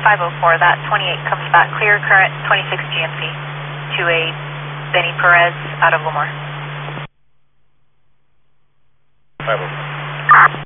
504, that 28 comes back clear, current 26 GMC to a Benny Perez out of Lemoore. 504.